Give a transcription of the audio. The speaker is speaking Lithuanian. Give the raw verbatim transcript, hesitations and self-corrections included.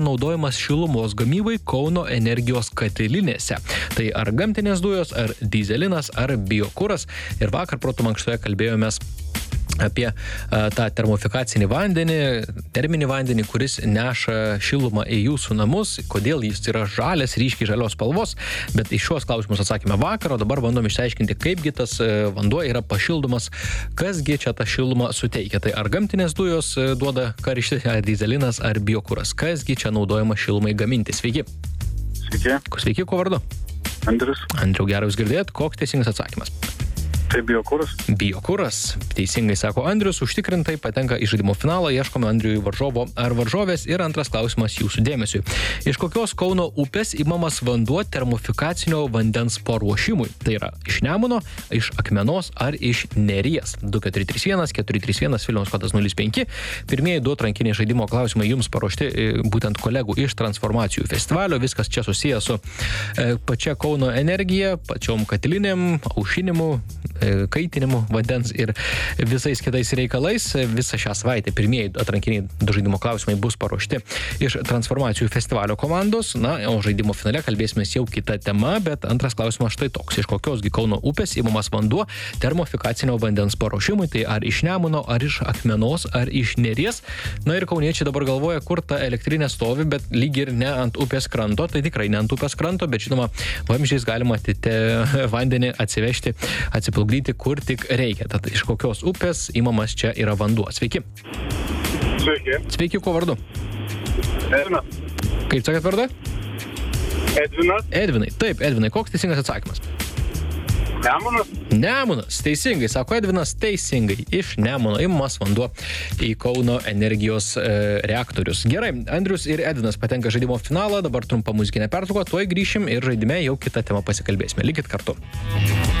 naudojamas šilumos gamybai Kauno energijos katilinėse. Tai ar gamtinės dujos, ar dyzelinas, ar biokuras. Ir vakar proto mankštoje kalbėjomės apie a, tą termofikacinį vandenį, terminį vandenį, kuris neša šilumą į jūsų namus, kodėl jis yra žalias, ryškiai žalios spalvos, bet į šios klausimus atsakėme vakar, o dabar bandom išsiaiškinti, kaipgi tas vanduo yra pašildomas, kasgi čia tą šilumą suteikia. Tai ar gamtinės dujos duoda karštį, ar dyzelinas, ar biokuras, kasgi čia naudojama šilumai gaminti. Sveiki. Sveiki. Sveiki, kuo vardu? Andrius. Andriau, gerai jūs girdėjot, koks teisingas atsakymas? Tai biokuras. Biokuras, teisingai sako Andrius, užtikrintai patenka į žaidimo finalą, ieškome Andriui varžovo ar varžovės. Ir antras klausimas jūsų dėmesiui. Iš kokios Kauno upės imamas vanduo termofikacinio vandens paruošimui? Tai yra iš Nemuno, iš Akmenos ar iš Neries? du keturi trys vienas keturi trys vienas Vilniaus kodas nulis penki. Pirmieji du atrankiniai žaidimo klausimai jums paruošti būtent kolegų iš Transformacijų festivalio. Viskas čia susijęs su e, pačia Kauno energija, pačiom katilinėm, aušinimu, kaitinimu vandens ir visais kitais reikalais. Visą šią savaitę pirmieji atrankiniai du žaidimo klausimai bus paruošti iš Transformacijų festivalio komandos. Na, o žaidimo finale kalbėsime jau kitą temą, bet antras klausimas štai toks. Iš kokiosgi Kauno upės imamas vanduo termofikacinio vandens paruošimui? Tai ar iš Nemuno, ar iš Akmenos, ar iš Neries? Na ir kauniečiai dabar galvoja, kur ta elektrinė stovi, bet lyg ir ne ant upės kranto. Tai tikrai ne ant upės kranto, bet žinoma, vamzdžiais galima atite vandenį atsivežti, atsipilgdyti, kur tik reikia. Tad iš kokios upės imamas čia yra vanduo? Sveiki. Sveiki. Sveiki, kuo vardu? Edvinas. Kaip sakėt vardą? Edvinas. Edvinai. Taip, Edvinai, koks teisingas atsakymas? Nemunas. Nemunas, teisingai, sako Edvinas, teisingai. Iš Nemuno imamas vanduo į Kauno energijos e, reaktorius. Gerai, Andrius ir Edvinas patenka žaidimo finalą, dabar trumpa muzikinė pertrauka, tuoj grįšim ir žaidime jau kitą temą pasikalbėsime. Likit kartu.